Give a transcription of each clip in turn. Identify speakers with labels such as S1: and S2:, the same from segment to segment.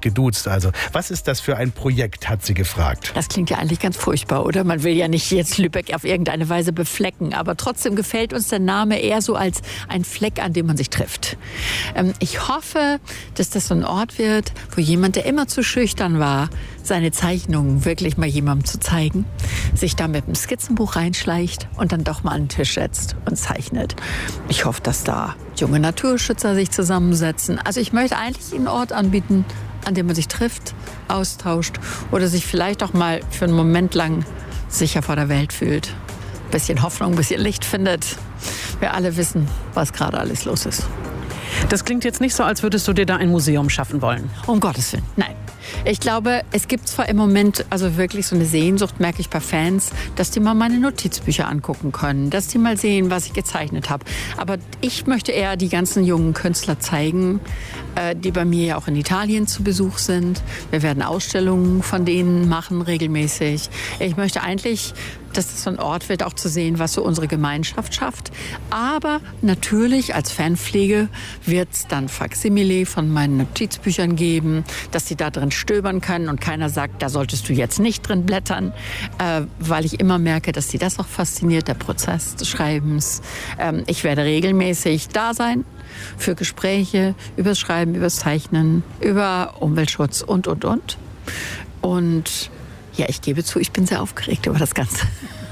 S1: geduzt. Also, was ist das für ein Projekt, hat sie gefragt.
S2: Das klingt ja eigentlich ganz furchtbar, oder? Man will ja nicht jetzt Lübeck auf irgendeine Weise beflecken. Aber trotzdem gefällt uns der Name eher so als ein Fleck, an dem man sich trifft. Ich hoffe, dass das so ein Ort wird, wo jemand, der immer zu schüchtern war, seine Zeichnungen wirklich mal jemandem zu zeigen, sich da mit einem Skizzenbuch reinschleicht und dann doch mal an den Tisch setzt und zeichnet. Ich hoffe, dass da junge Naturschützer sich zusammensetzen. Also ich möchte eigentlich einen Ort anbieten, an dem man sich trifft, austauscht oder sich vielleicht auch mal für einen Moment lang sicher vor der Welt fühlt. Ein bisschen Hoffnung, ein bisschen Licht findet. Wir alle wissen, was gerade alles los ist.
S3: Das klingt jetzt nicht so, als würdest du dir da ein Museum schaffen wollen.
S2: Um Gottes Willen, nein. Ich glaube, es gibt zwar im Moment also wirklich so eine Sehnsucht, merke ich bei Fans, dass die mal meine Notizbücher angucken können, dass die mal sehen, was ich gezeichnet habe. Aber ich möchte eher die ganzen jungen Künstler zeigen, die bei mir ja auch in Italien zu Besuch sind. Wir werden Ausstellungen von denen machen regelmäßig. Ich möchte eigentlich, dass es so ein Ort wird, auch zu sehen, was so unsere Gemeinschaft schafft. Aber natürlich als Fanpflege wird es dann Faksimile von meinen Notizbüchern geben, dass sie da drin stöbern können und keiner sagt, da solltest du jetzt nicht drin blättern, weil ich immer merke, dass sie das auch fasziniert, der Prozess des Schreibens. Ich werde regelmäßig da sein für Gespräche übers Schreiben, übers Zeichnen, über Umweltschutz und. Und ja, ich gebe zu, ich bin sehr aufgeregt über das Ganze.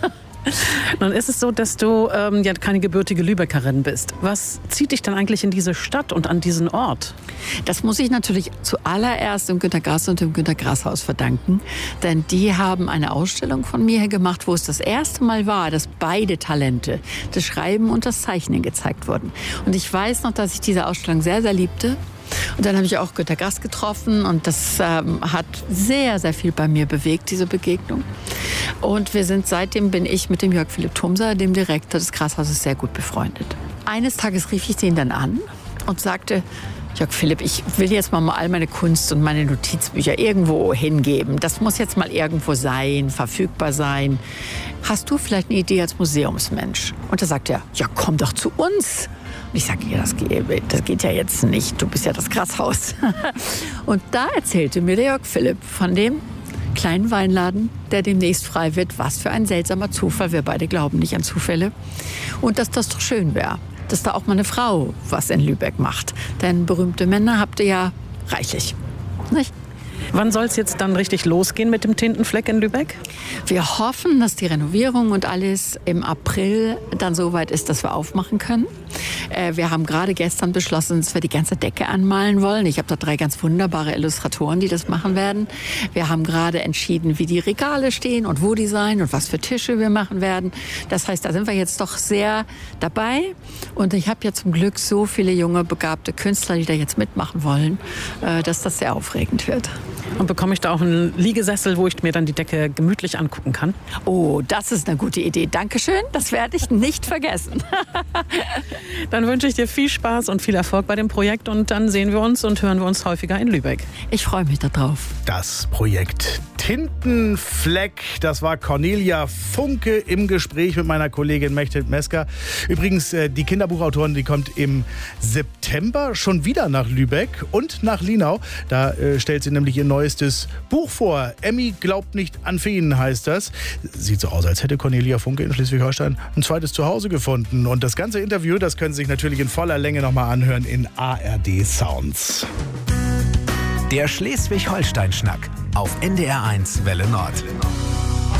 S3: Nun ist es so, dass du ja keine gebürtige Lübeckerin bist. Was zieht dich denn eigentlich in diese Stadt und an diesen Ort?
S2: Das muss ich natürlich zuallererst dem Günter Grass und dem Günter Grass Haus verdanken. Denn die haben eine Ausstellung von mir gemacht, wo es das erste Mal war, dass beide Talente, das Schreiben und das Zeichnen, gezeigt wurden. Und ich weiß noch, dass ich diese Ausstellung sehr, sehr liebte. Und dann habe ich auch Günter Grass getroffen und das hat sehr, sehr viel bei mir bewegt, diese Begegnung. Und seitdem bin ich mit dem Jörg Philipp Thumser, dem Direktor des Grashauses, sehr gut befreundet. Eines Tages rief ich den dann an und sagte, Jörg Philipp, ich will jetzt mal all meine Kunst und meine Notizbücher irgendwo hingeben. Das muss jetzt mal irgendwo sein, verfügbar sein. Hast du vielleicht eine Idee als Museumsmensch? Und da sagt er, ja, komm doch zu uns. Und ich sage, ja, das geht ja jetzt nicht, du bist ja das Grashaus. Und da erzählte mir der Jörg Philipp von dem kleinen Weinladen, der demnächst frei wird. Was für ein seltsamer Zufall, wir beide glauben nicht an Zufälle. Und dass das doch schön wäre, dass da auch mal eine Frau was in Lübeck macht. Denn berühmte Männer habt ihr ja reichlich, nicht?
S3: Wann soll es jetzt dann richtig losgehen mit dem Tintenfleck in Lübeck?
S2: Wir hoffen, dass die Renovierung und alles im April dann so weit ist, dass wir aufmachen können. Wir haben gerade gestern beschlossen, dass wir die ganze Decke anmalen wollen. Ich habe da 3 ganz wunderbare Illustratoren, die das machen werden. Wir haben gerade entschieden, wie die Regale stehen und wo die sein und was für Tische wir machen werden. Das heißt, da sind wir jetzt doch sehr dabei. Und ich habe ja zum Glück so viele junge, begabte Künstler, die da jetzt mitmachen wollen, dass das sehr aufregend wird.
S3: Und bekomme ich da auch einen Liegesessel, wo ich mir dann die Decke gemütlich angucken kann?
S2: Oh, das ist eine gute Idee. Dankeschön, das werde ich nicht vergessen.
S3: Dann wünsche ich dir viel Spaß und viel Erfolg bei dem Projekt und dann sehen wir uns und hören wir uns häufiger in Lübeck.
S2: Ich freue mich darauf.
S1: Das Projekt Tintenfleck, das war Cornelia Funke im Gespräch mit meiner Kollegin Mechthild Mesker. Übrigens, die Kinderbuchautorin, die kommt im September schon wieder nach Lübeck und nach Linau. Da stellt sie nämlich ihr neuestes Buch vor. Emmy glaubt nicht an Feen, heißt das. Sieht so aus, als hätte Cornelia Funke in Schleswig-Holstein ein zweites Zuhause gefunden. Und das ganze Interview, das können Sie sich natürlich in voller Länge nochmal anhören in ARD Sounds.
S4: Der Schleswig-Holstein-Schnack auf NDR1 Welle Nord.